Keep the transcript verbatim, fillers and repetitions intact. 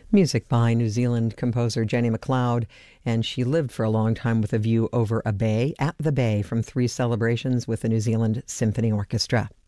Music by New Zealand composer Jenny MacLeod, and she lived for a long time with a view over a bay, at the Bay, from three celebrations with the New Zealand Symphony Orchestra.